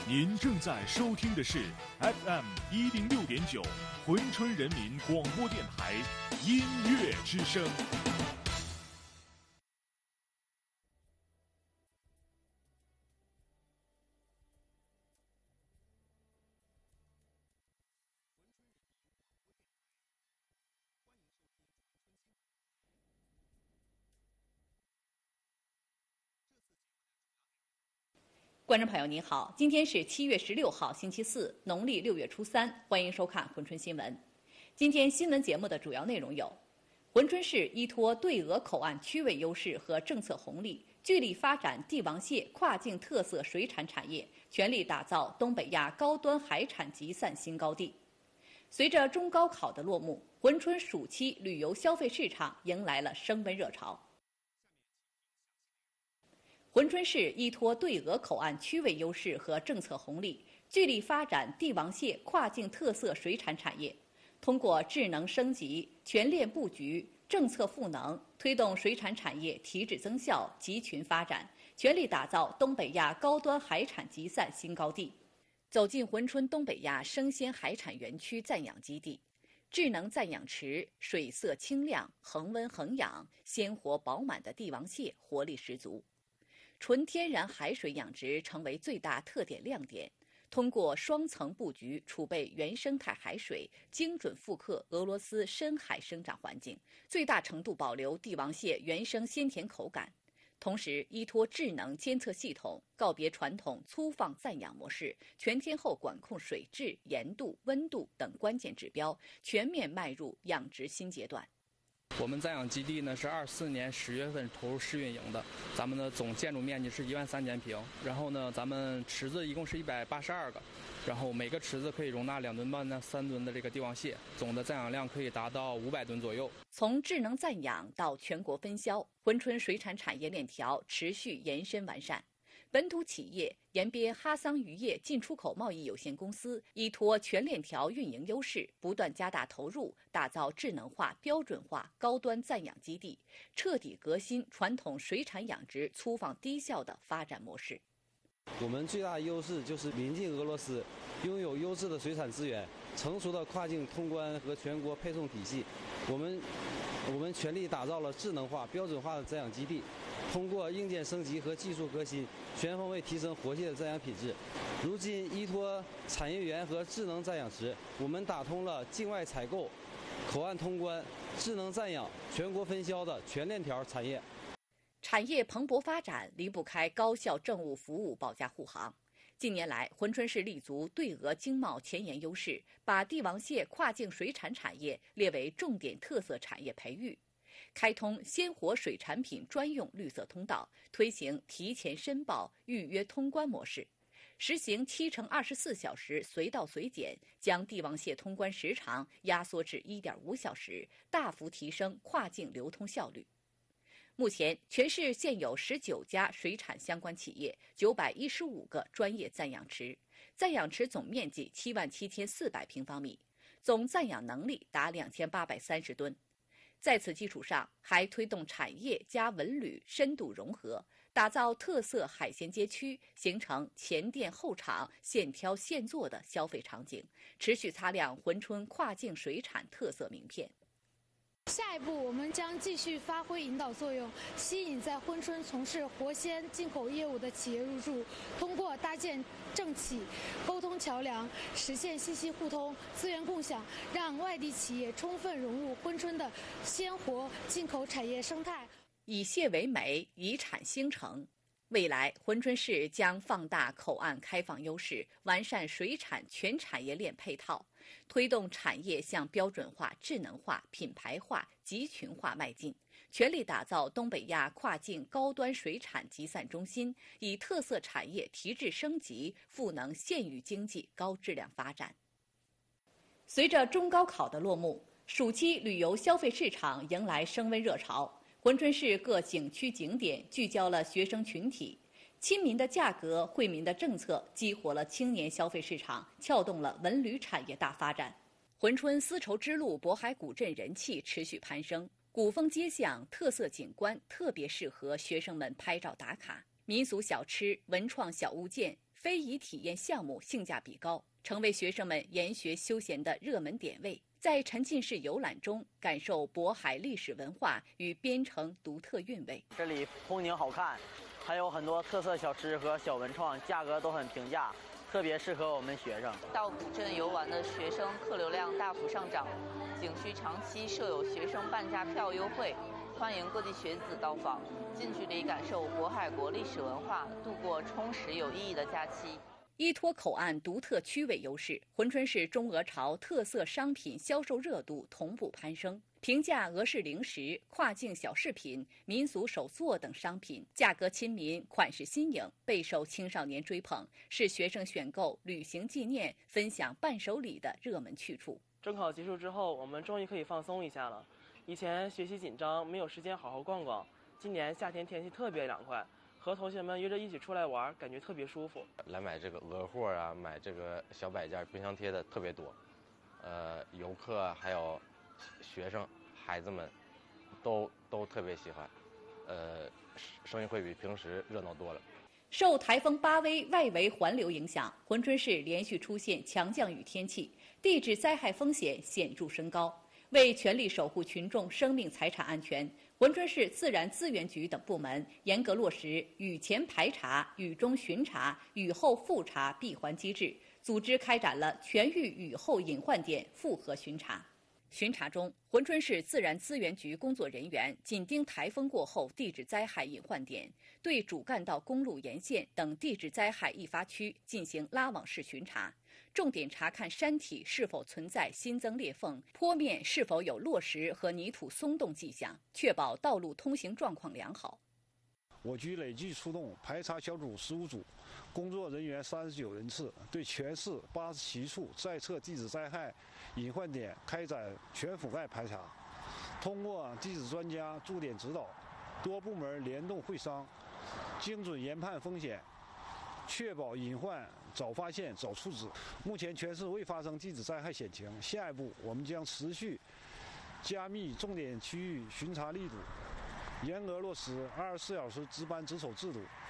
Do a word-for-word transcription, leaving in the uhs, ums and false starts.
您正在收听的是 F M 一零六点九珲春人民广播电台音乐之声。 观众朋友您好，今天是七月十六号星期四，农历六月初三，欢迎收看珲春新闻。今天新闻节目的主要内容有：珲春市依托对俄口岸区位优势和政策红利，聚力发展帝王蟹跨境特色水产产业，全力打造东北亚高端海产集散新高地。随着中高考的落幕，珲春暑期旅游消费市场迎来了升温热潮。珲春市依托对俄口岸区位优势和政策红利，聚力发展帝王蟹跨境特色水产产业，通过智能升级、全链布局、政策赋能，推动水产产业提质增效、集群发展，全力打造东北亚高端海产集散新高地。走进珲春东北亚生鲜海产园区暂养基地，智能暂养池，水色清亮、恒温恒养、鲜活饱满的帝王蟹活力十足。纯天然海水养殖成为最大特点亮点，通过双层布局储备原生态海水，精准复刻俄罗斯深海生长环境，最大程度保留帝王蟹原生鲜甜口感。同时，依托智能监测系统，告别传统粗放暂养模式，全天候管控水质、盐度、温度等关键指标，全面迈入养殖新阶段。 我们暂养基地呢是二四年十月份投入试运营的，咱们的总建筑面积是一万三千平，然后呢，咱们池子一共是一百八十二个，然后每个池子可以容纳两吨半到三吨的这个帝王蟹，总的暂养量可以达到五百吨左右。 从智能暂养到全国分销，珲春水产产业链条持续延伸完善。本土企业延边哈桑渔业进出口贸易有限公司依托全链条运营优势，不断加大投入，打造智能化、标准化高端暂养基地，彻底革新传统水产养殖粗放低效的发展模式。 我们最大的优势就是临近俄罗斯，拥有优质的水产资源，成熟的跨境通关和全国配送体系。我们我们全力打造了智能化、标准化的暂养基地。通过硬件升级和技术革新，全方位提升活蟹的暂养品质。如今，依托产业园和智能暂养池，我们打通了境外采购、口岸通关、智能暂养、全国分销的全链条产业。 产业蓬勃发展离不开高效政务服务保驾护航。近年来，珲春市立足对俄经贸前沿优势，把帝王蟹跨境水产产业列为重点特色产业培育。开通鲜活水产品专用绿色通道，推行提前申报、预约通关模式，实行七乘二十四小时随到随检，将帝王蟹通关时长压缩至一点五小时，大幅提升跨境流通效率。目前，全市现有十九家水产相关企业，九百一十五个专业暂养池，暂养池总面积七万七千四百平方米，总暂养能力达两千八百三十吨。在此基础上，还推动产业加文旅深度融合，打造特色海鲜街区，形成前店后厂、现挑现做的消费场景，持续擦亮珲春跨境水产特色名片。 下一步，我们将继续发挥引导作用，吸引在珲春从事活鲜进口业务的企业入驻，通过搭建政企沟通桥梁，实现信息互通、资源共享，让外地企业充分融入珲春的鲜活进口产业生态。 以蟹为美，以产兴城。未来，珲春市将放大口岸开放优势，完善水产全产业链配套，推动产业向标准化、智能化、品牌化、集群化迈进，全力打造东北亚跨境高端水产集散中心，以特色产业提质升级，赋能县域经济高质量发展。随着中高考的落幕，暑期旅游消费市场迎来升温热潮。珲春市各景区景点聚焦了学生群体，亲民的价格、惠民的政策激活了青年消费市场，撬动了文旅产业大发展。珲春丝绸之路渤海古镇人气持续攀升，古风街巷、特色景观特别适合学生们拍照打卡。民俗小吃、文创小物件、 非遗体验项目性价比高，成为学生们研学休闲的热门点位。在沉浸式游览中，感受渤海历史文化与边城独特韵味。 这里风景好看，还有很多特色小吃和小文创，价格都很平价，特别适合我们学生。 到古镇游玩的学生客流量大幅上涨，景区长期设有学生半价票优惠，欢迎各地学子到访，近距离感受渤海国历史文化，度过充实有意义的假期。 依托口岸独特区位优势，珲春市中俄朝特色商品销售热度同步攀升。平价俄式零食、跨境小饰品、民俗手作等商品，价格亲民、款式新颖，备受青少年追捧，是学生选购旅行纪念、分享伴手礼的热门去处。 中考结束之后，我们终于可以放松一下了。以前学习紧张，没有时间好好逛逛。今年夏天天气特别凉快，和同学们约着一起出来玩，感觉特别舒服。 来买这个俄货啊，买这个小摆件、冰箱贴的特别多。呃，游客还有学生、孩子们都都特别喜欢。呃，生意会比平时热闹多了。 受台风巴威外围环流影响，珲春市连续出现强降雨天气，地质灾害风险显著升高。为全力守护群众生命财产安全，珲春市自然资源局等部门严格落实雨前排查、雨中巡查、雨后复查闭环机制，组织开展了全域雨后隐患点复核巡查。巡查中，珲春市自然资源局工作人员紧盯台风过后地质灾害隐患点，对主干道公路沿线等地质灾害易发区进行拉网式巡查，重点查看山体是否存在新增裂缝，坡面是否有落石和泥土松动迹象，确保道路通行状况良好。 我局累计出动排查小组十五组，工作人员三十九人次，对全市八十七处在测地质灾害隐患点开展全覆盖排查。通过地质专家驻点指导，多部门联动会商，精准研判风险，确保隐患早发现、早处置。目前全市未发生地质灾害险情，下一步我们将持续加密重点区域巡查力度，严格落实二十四小时值班值守制度，